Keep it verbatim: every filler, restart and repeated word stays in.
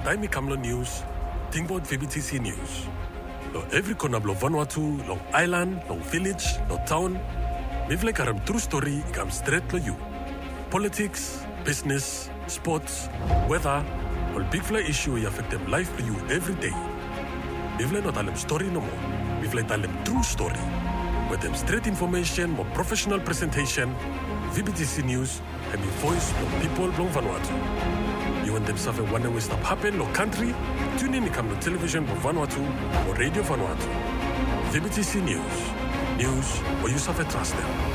Taimi Kamlo News, Tingbot V B T C News. Lo every corner blo Vanuatu, long island, long village, lo town. Mivle karam true story ikam straight lo you. Politics, business, sports, weather, all big fly issue I affect them life for you every day. Mivle not alem story no more. Mivle alem true story. With them straight information, more professional presentation, V B T C News, and the voice of people long Vanuatu. You want them something one way stop happen lo country? Tune in to come to television for Vanuatu or radio Vanuatu. V B T C News. News where you suffer trust them.